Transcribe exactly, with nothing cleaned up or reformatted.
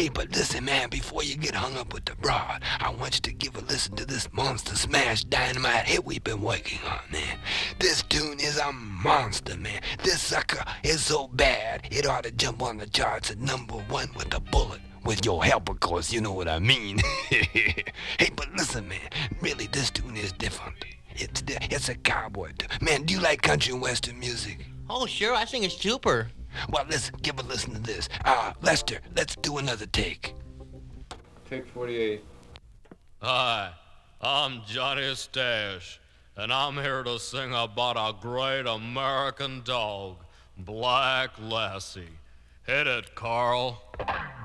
Hey, but listen, man, before you get hung up with the broad, I want you to give a listen to this Monster Smash Dynamite hit we've been working on, man. This tune is a monster, man. This sucker is so bad, it ought to jump on the charts at number one with a bullet. With your help, of course, you know what I mean. Hey, but listen, man, really, this tune is different. It's it's a cowboy tune. Man, do you like country and western music? Oh, sure, I think it's super. Well, listen, give a listen to this. Uh, Lester, let's do another take. Take forty-eight. Hi, I'm Johnny Stash, and I'm here to sing about a great American dog, Black Lassie. Hit it, Carl.